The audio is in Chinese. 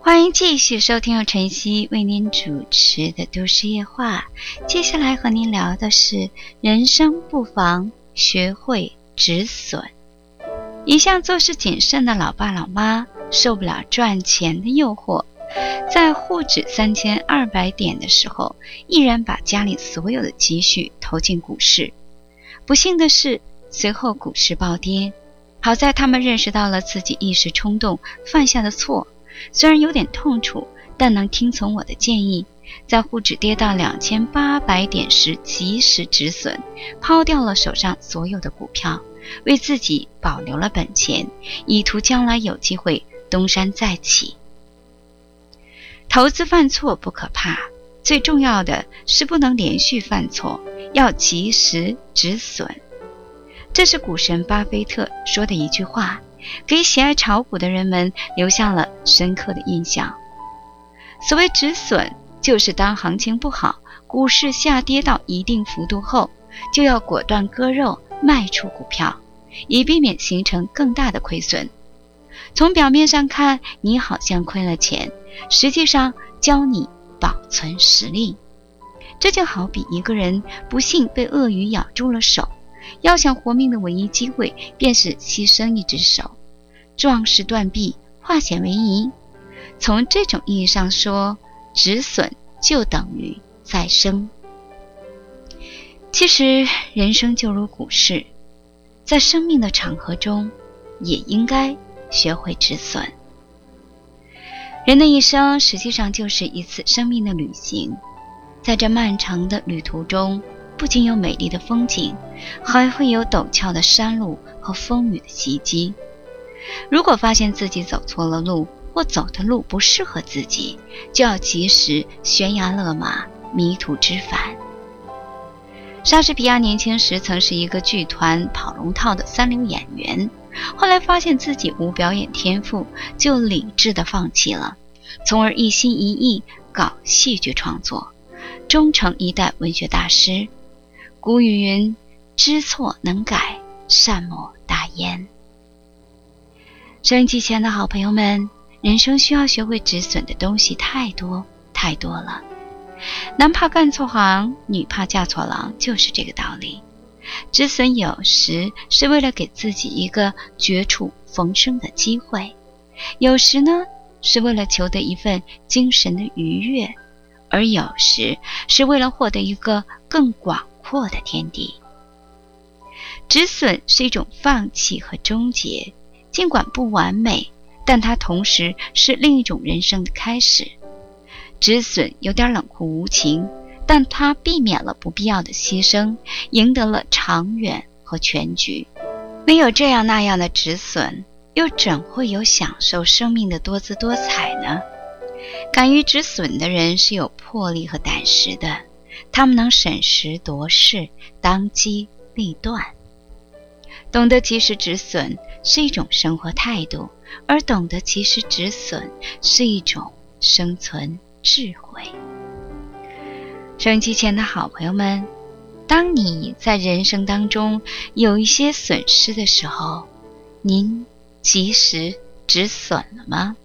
欢迎继续收听由晨曦为您主持的都市夜话。接下来和您聊的是人生不妨学会止损。一向做事谨慎的老爸老妈受不了赚钱的诱惑，在沪指3200点的时候，毅然把家里所有的积蓄投进股市。不幸的是，随后股市暴跌。好在他们认识到了自己一时冲动犯下的错，虽然有点痛楚，但能听从我的建议，在沪指跌到2800点时及时止损，抛掉了手上所有的股票，为自己保留了本钱，以图将来有机会东山再起。投资犯错不可怕，最重要的是不能连续犯错，要及时止损。这是股神巴菲特说的一句话，给喜爱炒股的人们留下了深刻的印象。所谓止损，就是当行情不好，股市下跌到一定幅度后，就要果断割肉卖出股票，以避免形成更大的亏损。从表面上看，你好像亏了钱，实际上教你保存实力。这就好比一个人不幸被鳄鱼咬住了手，要想活命的唯一机会便是牺牲一只手，壮士断臂，化险为夷。从这种意义上说，止损就等于再生。其实人生就如股市，在生命的长河中也应该学会止损。人的一生实际上就是一次生命的旅行，在这漫长的旅途中，不仅有美丽的风景，还会有陡峭的山路和风雨的袭击。如果发现自己走错了路，或走的路不适合自己，就要及时悬崖勒马，迷途知返。莎士比亚年轻时曾是一个剧团跑龙套的三流演员，后来发现自己无表演天赋，就理智地放弃了，从而一心一意搞戏剧创作，终成一代文学大师。古语云：知错能改，善莫大焉。收音机前的好朋友们，人生需要学会止损的东西太多太多了。男怕干错行，女怕嫁错郎，就是这个道理。止损有时是为了给自己一个绝处逢生的机会，有时呢是为了求得一份精神的愉悦，而有时是为了获得一个更广阔的天地。止损是一种放弃和终结，尽管不完美，但它同时是另一种人生的开始。止损有点冷酷无情，但它避免了不必要的牺牲，赢得了长远和全局。没有这样那样的止损，又怎会有享受生命的多姿多彩呢？敢于止损的人是有魄力和胆识的，他们能审时度势，当机立断。懂得及时止损是一种生活态度，而懂得及时止损是一种生存智慧。收音机前的好朋友们，当你在人生当中有一些损失的时候，您及时止损了吗？